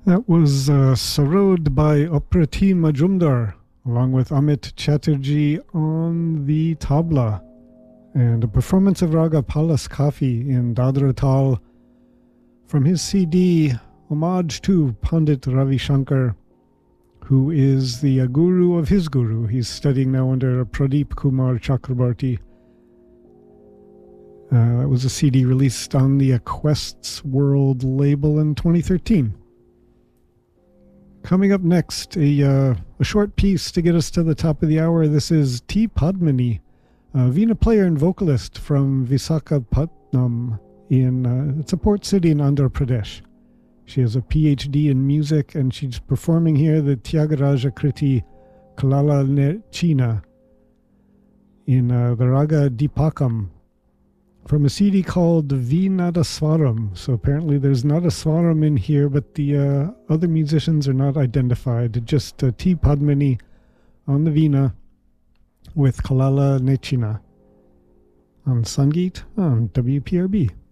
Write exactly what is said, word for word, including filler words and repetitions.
That was uh, Sarod by Aprati Majumdar, along with Amit Chatterjee on the tabla, and a performance of Raga Palas Kafi in Dadra Tal from his C D, Homage to Pandit Ravi Shankar, who is the uh, guru of his guru. He's studying now under Pradeep Kumar Chakrabarti. Uh, that was a C D released on the Quests World label in twenty thirteen. Coming up next, a, uh, a short piece to get us to the top of the hour. This is T. Padmini, a Veena player and vocalist from Visakhapatnam. In, uh, it's a port city in Andhra Pradesh. She has a P H D in music, and she's performing here the Tyagaraja Kriti Kalala Nechina in uh, the Raga Deepakam from a C D called V Nadaswaram. So apparently there's not a Swaram in here, but the uh, other musicians are not identified. Just uh, T. Padmini on the Veena with Kalala Nechina on Sangeet on W P R B.